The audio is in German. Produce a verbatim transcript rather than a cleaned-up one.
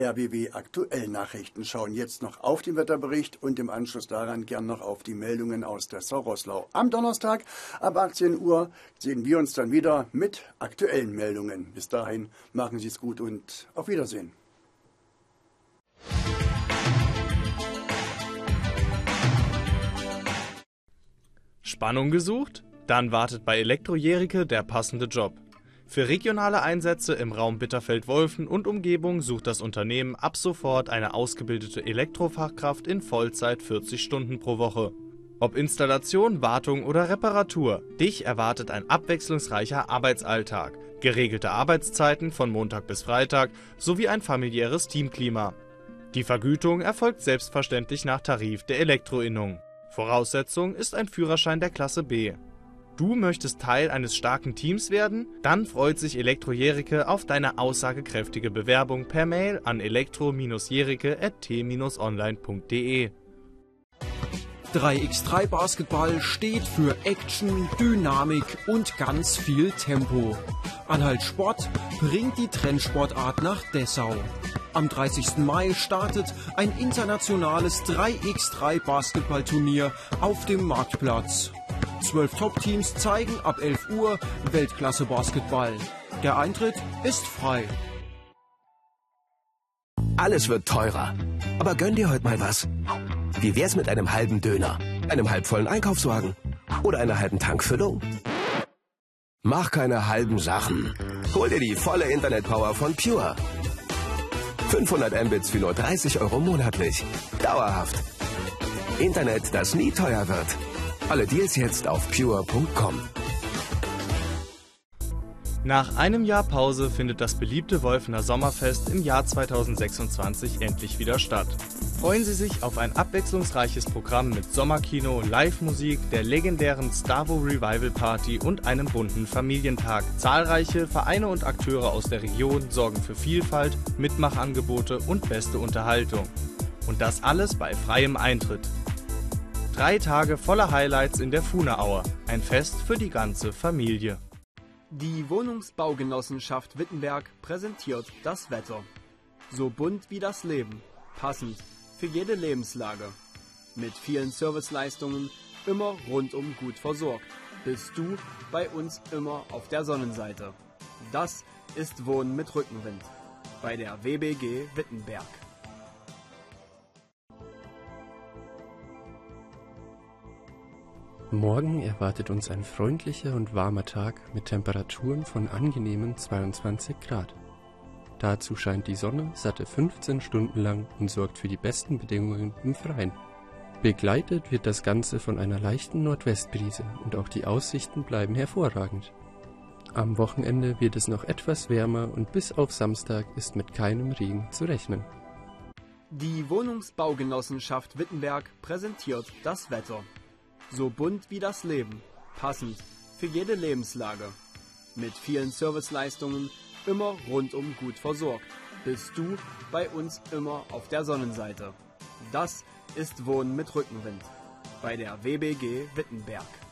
R B B Aktuell Nachrichten schauen jetzt noch auf den Wetterbericht und im Anschluss daran gern noch auf die Meldungen aus der Saueroslau. Am Donnerstag ab achtzehn Uhr sehen wir uns dann wieder mit aktuellen Meldungen. Bis dahin machen Sie es gut und auf Wiedersehen. Spannung gesucht? Dann wartet bei Elektro Jericke der passende Job. Für regionale Einsätze im Raum Bitterfeld-Wolfen und Umgebung sucht das Unternehmen ab sofort eine ausgebildete Elektrofachkraft in Vollzeit vierzig Stunden pro Woche. Ob Installation, Wartung oder Reparatur, dich erwartet ein abwechslungsreicher Arbeitsalltag, geregelte Arbeitszeiten von Montag bis Freitag sowie ein familiäres Teamklima. Die Vergütung erfolgt selbstverständlich nach Tarif der Elektroinnung. Voraussetzung ist ein Führerschein der Klasse B. Du möchtest Teil eines starken Teams werden? Dann freut sich Elektro Jericke auf deine aussagekräftige Bewerbung per Mail an elektro jericke at t online punkt de. drei gegen drei Basketball steht für Action, Dynamik und ganz viel Tempo. Anhalt Sport bringt die Trendsportart nach Dessau. Am dreißigsten Mai startet ein internationales drei gegen drei Basketballturnier auf dem Marktplatz. Zwölf Top-Teams zeigen ab elf Uhr Weltklasse-Basketball. Der Eintritt ist frei. Alles wird teurer. Aber gönn dir heute mal was. Wie wär's mit einem halben Döner, einem halbvollen Einkaufswagen oder einer halben Tankfüllung? Mach keine halben Sachen. Hol dir die volle Internetpower von Pure. fünfhundert Mbits für nur dreißig Euro monatlich. Dauerhaft. Internet, das nie teuer wird. Alle Deals jetzt auf pure punkt com. Nach einem Jahr Pause findet das beliebte Wolfener Sommerfest im Jahr zweitausendsechsundzwanzig endlich wieder statt. Freuen Sie sich auf ein abwechslungsreiches Programm mit Sommerkino, Live-Musik, der legendären Stavo Revival Party und einem bunten Familientag. Zahlreiche Vereine und Akteure aus der Region sorgen für Vielfalt, Mitmachangebote und beste Unterhaltung. Und das alles bei freiem Eintritt. Drei Tage voller Highlights in der Fuhneaue. Ein Fest für die ganze Familie. Die Wohnungsbaugenossenschaft Wittenberg präsentiert das Wetter. So bunt wie das Leben, passend für jede Lebenslage. Mit vielen Serviceleistungen, immer rundum gut versorgt. Bist du bei uns immer auf der Sonnenseite. Das ist Wohnen mit Rückenwind bei der W B G Wittenberg. Morgen erwartet uns ein freundlicher und warmer Tag mit Temperaturen von angenehmen zweiundzwanzig Grad. Dazu scheint die Sonne satte fünfzehn Stunden lang und sorgt für die besten Bedingungen im Freien. Begleitet wird das Ganze von einer leichten Nordwestbrise und auch die Aussichten bleiben hervorragend. Am Wochenende wird es noch etwas wärmer und bis auf Samstag ist mit keinem Regen zu rechnen. Die Wohnungsbaugenossenschaft Wittenberg präsentiert das Wetter. So bunt wie das Leben, passend für jede Lebenslage. Mit vielen Serviceleistungen, immer rundum gut versorgt. Bist du bei uns immer auf der Sonnenseite. Das ist Wohnen mit Rückenwind bei der W B G Wittenberg.